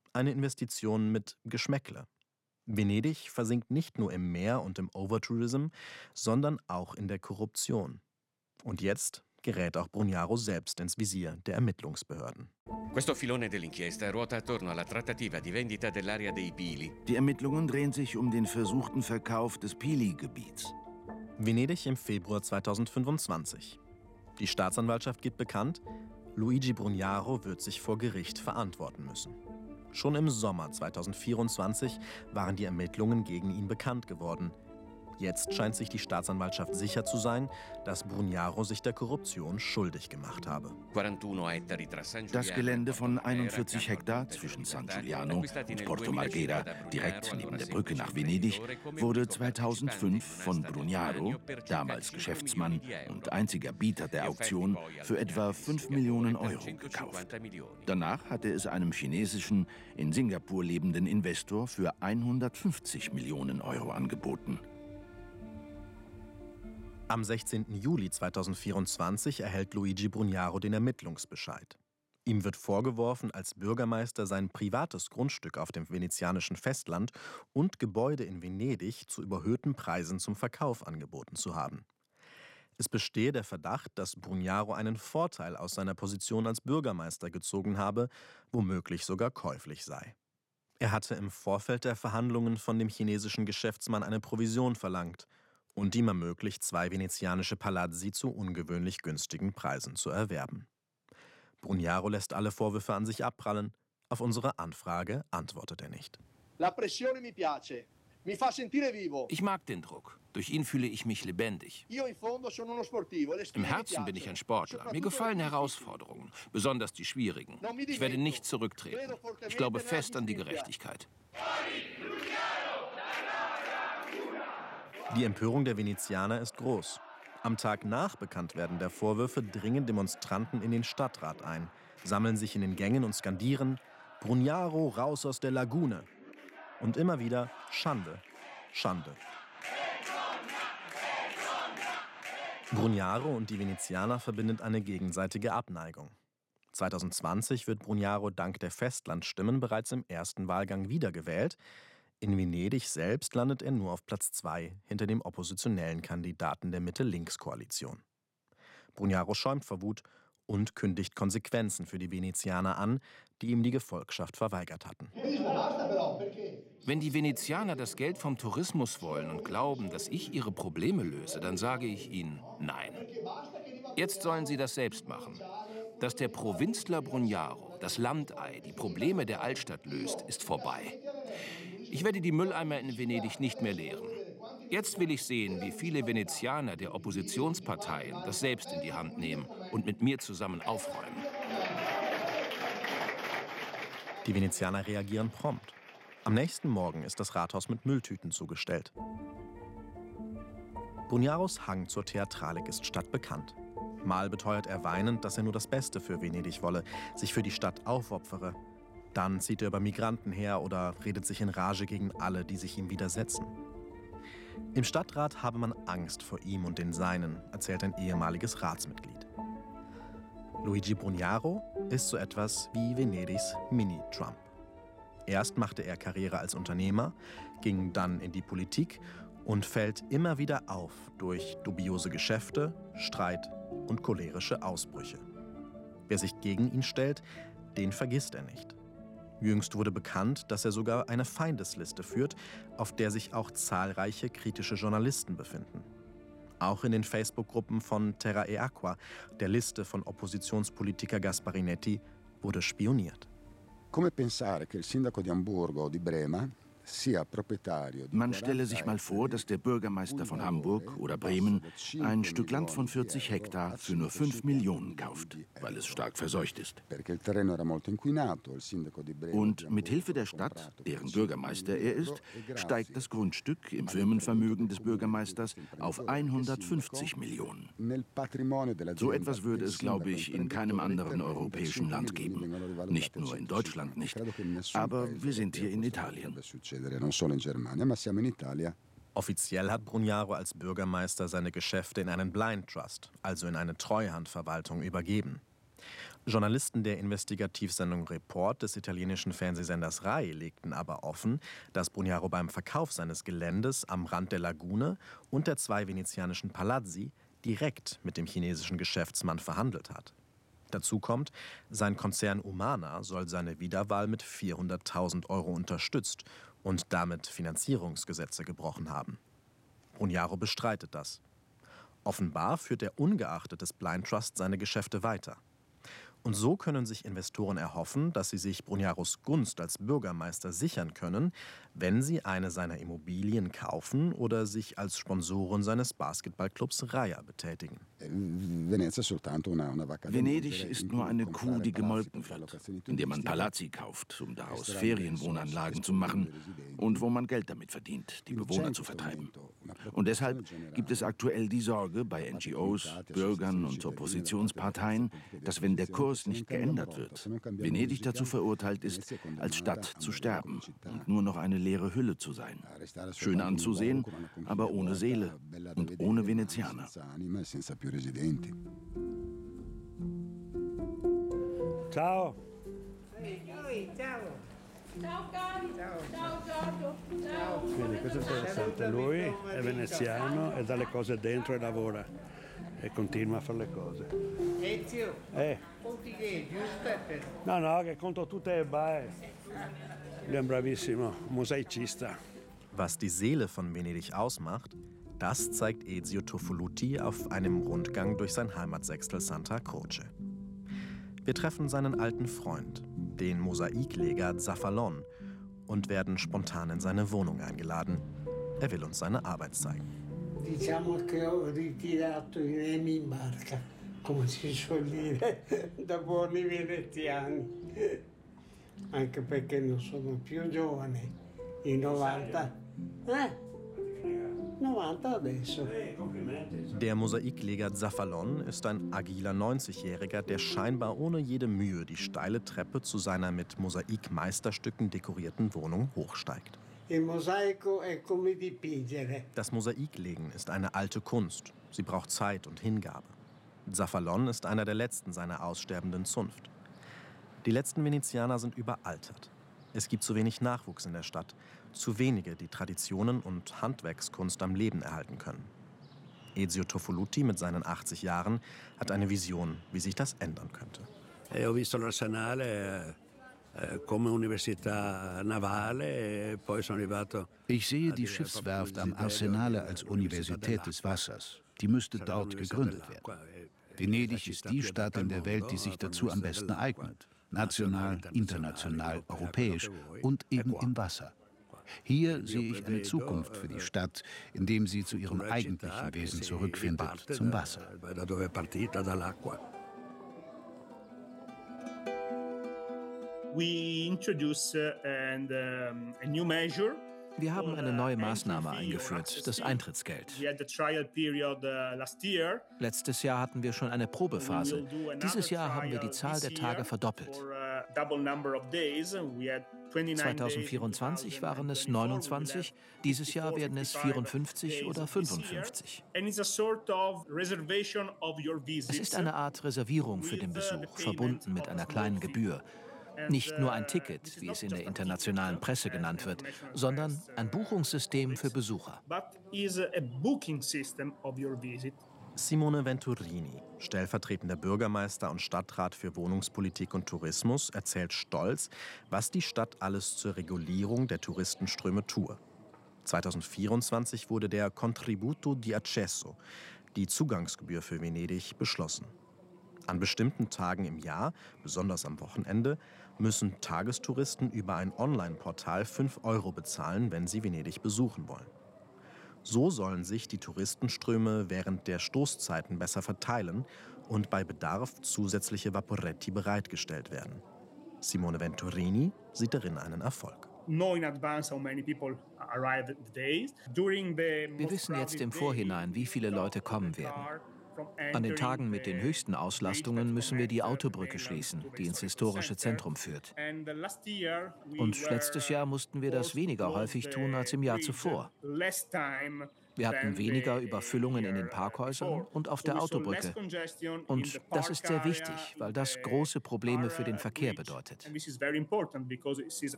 Eine Investition mit Geschmäckle. Venedig versinkt nicht nur im Meer und im Overtourism, sondern auch in der Korruption. Und jetzt gerät auch Brugnaro selbst ins Visier der Ermittlungsbehörden. Die Ermittlungen drehen sich um den versuchten Verkauf des Pili-Gebiets. Venedig im Februar 2025. Die Staatsanwaltschaft gibt bekannt, Luigi Brugnaro wird sich vor Gericht verantworten müssen. Schon im Sommer 2024 waren die Ermittlungen gegen ihn bekannt geworden. Jetzt scheint sich die Staatsanwaltschaft sicher zu sein, dass Brugnaro sich der Korruption schuldig gemacht habe. Das Gelände von 41 Hektar zwischen San Giuliano und Porto Marghera, direkt neben der Brücke nach Venedig, wurde 2005 von Brugnaro, damals Geschäftsmann und einziger Bieter der Auktion, für etwa 5 Millionen Euro gekauft. Danach hatte es einem chinesischen, in Singapur lebenden Investor für 150 Millionen Euro angeboten. Am 16. Juli 2024 erhält Luigi Brugnaro den Ermittlungsbescheid. Ihm wird vorgeworfen, als Bürgermeister sein privates Grundstück auf dem venezianischen Festland und Gebäude in Venedig zu überhöhten Preisen zum Verkauf angeboten zu haben. Es bestehe der Verdacht, dass Brugnaro einen Vorteil aus seiner Position als Bürgermeister gezogen habe, womöglich sogar käuflich sei. Er hatte im Vorfeld der Verhandlungen von dem chinesischen Geschäftsmann eine Provision verlangt und ihm ermöglicht, 2 venezianische Palazzi zu ungewöhnlich günstigen Preisen zu erwerben. Brugnaro lässt alle Vorwürfe an sich abprallen. Auf unsere Anfrage antwortet er nicht. Ich mag den Druck. Durch ihn fühle ich mich lebendig. Im Herzen bin ich ein Sportler. Mir gefallen Herausforderungen, besonders die schwierigen. Ich werde nicht zurücktreten. Ich glaube fest an die Gerechtigkeit. Die Empörung der Venezianer ist groß. Am Tag nach Bekanntwerden der Vorwürfe dringen Demonstranten in den Stadtrat ein, sammeln sich in den Gängen und skandieren: Brugnaro raus aus der Lagune. Und immer wieder: Schande, Schande. Brugnaro und die Venezianer verbindet eine gegenseitige Abneigung. 2020 wird Brugnaro dank der Festlandstimmen bereits im ersten Wahlgang wiedergewählt. In Venedig selbst landet er nur auf Platz 2 hinter dem oppositionellen Kandidaten der Mitte-Links-Koalition. Brugnaro schäumt vor Wut und kündigt Konsequenzen für die Venezianer an, die ihm die Gefolgschaft verweigert hatten. Wenn die Venezianer das Geld vom Tourismus wollen und glauben, dass ich ihre Probleme löse, dann sage ich ihnen nein. Jetzt sollen sie das selbst machen. Dass der Provinzler Brugnaro, das Landei, die Probleme der Altstadt löst, ist vorbei. Ich werde die Mülleimer in Venedig nicht mehr leeren. Jetzt will ich sehen, wie viele Venezianer der Oppositionsparteien das selbst in die Hand nehmen und mit mir zusammen aufräumen. Die Venezianer reagieren prompt. Am nächsten Morgen ist das Rathaus mit Mülltüten zugestellt. Brugnaros Hang zur Theatralik ist stadtbekannt. Mal beteuert er weinend, dass er nur das Beste für Venedig wolle, sich für die Stadt aufopfere. Dann zieht er über Migranten her oder redet sich in Rage gegen alle, die sich ihm widersetzen. Im Stadtrat habe man Angst vor ihm und den Seinen, erzählt ein ehemaliges Ratsmitglied. Luigi Brugnaro ist so etwas wie Venedigs Mini-Trump. Erst machte er Karriere als Unternehmer, ging dann in die Politik und fällt immer wieder auf durch dubiose Geschäfte, Streit und cholerische Ausbrüche. Wer sich gegen ihn stellt, den vergisst er nicht. Jüngst wurde bekannt, dass er sogar eine Feindesliste führt, auf der sich auch zahlreiche kritische Journalisten befinden. Auch in den Facebook-Gruppen von Terra e Acqua, der Liste von Oppositionspolitiker Gasparinetti, wurde spioniert. Come pensare che il sindaco di Amburgo o di Brema Man stelle sich mal vor, dass der Bürgermeister von Hamburg oder Bremen ein Stück Land von 40 Hektar für nur 5 Millionen kauft, weil es stark verseucht ist. Und mit Hilfe der Stadt, deren Bürgermeister er ist, steigt das Grundstück im Firmenvermögen des Bürgermeisters auf 150 Millionen. So etwas würde es, glaube ich, in keinem anderen europäischen Land geben. Nicht nur in Deutschland nicht. Aber wir sind hier in Italien. Offiziell hat Brugnaro als Bürgermeister seine Geschäfte in einen Blind Trust, also in eine Treuhandverwaltung, übergeben. Journalisten der Investigativsendung Report des italienischen Fernsehsenders Rai legten aber offen, dass Brugnaro beim Verkauf seines Geländes am Rand der Lagune und der 2 venezianischen Palazzi direkt mit dem chinesischen Geschäftsmann verhandelt hat. Dazu kommt, sein Konzern Umana soll seine Wiederwahl mit 400.000 € unterstützt und damit Finanzierungsgesetze gebrochen haben. Brugnaro bestreitet das. Offenbar führt er ungeachtet des Blind Trust seine Geschäfte weiter. Und so können sich Investoren erhoffen, dass sie sich Brugnaros Gunst als Bürgermeister sichern können, wenn sie eine seiner Immobilien kaufen oder sich als Sponsoren seines Basketballclubs Raja betätigen. Venedig ist nur eine Kuh, die gemolken wird, in der man Palazzi kauft, um daraus Ferienwohnanlagen zu machen und wo man Geld damit verdient, die Bewohner zu vertreiben. Und deshalb gibt es aktuell die Sorge bei NGOs, Bürgern und Oppositionsparteien, dass, wenn der Kurs nicht geändert wird, Venedig dazu verurteilt ist, als Stadt zu sterben und nur noch eine leere Hülle zu sein. Schön anzusehen, aber ohne Seele und ohne Venezianer. Ciao. Quindi questo è interessante, lui è veneziano e dà le cose dentro e lavora e continua a fare le cose. Ezio, conti che, Giuseppe? No, che conto tutte e basta. Lui è un bravissimo mosaicista. Was die Seele von Venedig ausmacht, das zeigt Ezio Tofoluti auf einem Rundgang durch sein Heimatsechstel Santa Croce. Wir treffen seinen alten Freund, den Mosaikleger Zafalon, und werden spontan in seine Wohnung eingeladen. Er will uns seine Arbeit zeigen. Diciamo che ho ritirato i remi in barca, come si suol dire, da buoni veneziani. Anche perché non sono più giovane, i 90. 90 adesso. Der Mosaikleger Zafalon ist ein agiler 90-Jähriger, der scheinbar ohne jede Mühe die steile Treppe zu seiner mit Mosaikmeisterstücken dekorierten Wohnung hochsteigt. Das Mosaiklegen ist eine alte Kunst. Sie braucht Zeit und Hingabe. Zafalon ist einer der letzten seiner aussterbenden Zunft. Die letzten Venezianer sind überaltert. Es gibt zu wenig Nachwuchs in der Stadt, zu wenige, die Traditionen und Handwerkskunst am Leben erhalten können. Ezio Tofoluti mit seinen 80 Jahren hat eine Vision, wie sich das ändern könnte. Ho visto l'Arsenale come università navale, poi sono arrivato. Ich sehe die Schiffswerft am Arsenale als Universität des Wassers. Die müsste dort gegründet werden. Venedig ist die Stadt in der Welt, die sich dazu am besten eignet. National, international, europäisch und eben im Wasser. Hier sehe ich eine Zukunft für die Stadt, indem sie zu ihrem eigentlichen Wesen zurückfindet, zum Wasser. Wir haben eine neue Maßnahme eingeführt, das Eintrittsgeld. Letztes Jahr hatten wir schon eine Probephase. Dieses Jahr haben wir die Zahl der Tage verdoppelt. 2024 waren es 29, dieses Jahr werden es 54 oder 55. Es ist eine Art Reservierung für den Besuch, verbunden mit einer kleinen Gebühr. Nicht nur ein Ticket, wie es in der internationalen Presse genannt wird, sondern ein Buchungssystem für Besucher. Simone Venturini, stellvertretender Bürgermeister und Stadtrat für Wohnungspolitik und Tourismus, erzählt stolz, was die Stadt alles zur Regulierung der Touristenströme tue. 2024 wurde der Contributo di Accesso, die Zugangsgebühr für Venedig, beschlossen. An bestimmten Tagen im Jahr, besonders am Wochenende, müssen Tagestouristen über ein Online-Portal 5 € bezahlen, wenn sie Venedig besuchen wollen. So sollen sich die Touristenströme während der Stoßzeiten besser verteilen und bei Bedarf zusätzliche Vaporetti bereitgestellt werden. Simone Venturini sieht darin einen Erfolg. Wir wissen jetzt im Vorhinein, wie viele Leute kommen werden. An den Tagen mit den höchsten Auslastungen müssen wir die Autobrücke schließen, die ins historische Zentrum führt. Und letztes Jahr mussten wir das weniger häufig tun als im Jahr zuvor. Wir hatten weniger Überfüllungen in den Parkhäusern und auf der Autobrücke. Und das ist sehr wichtig, weil das große Probleme für den Verkehr bedeutet.